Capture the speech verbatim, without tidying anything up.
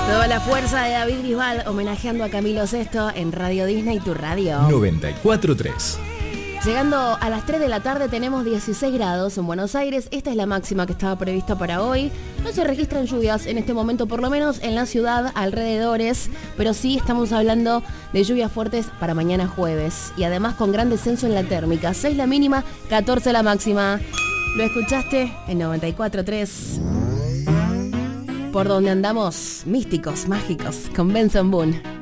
Toda la fuerza de David Bisbal homenajeando a Camilo Sesto en Radio Disney, tu radio. noventa y cuatro punto tres. Llegando a las tres de la tarde tenemos dieciséis grados en Buenos Aires. Esta es la máxima que estaba prevista para hoy. No se registran lluvias en este momento, por lo menos en la ciudad, alrededores, pero sí estamos hablando de lluvias fuertes para mañana jueves. Y además con gran descenso en la térmica. seis la mínima, catorce la máxima. ¿Lo escuchaste? En noventa y cuatro punto tres. Por donde andamos, místicos, mágicos, con Benson Boone.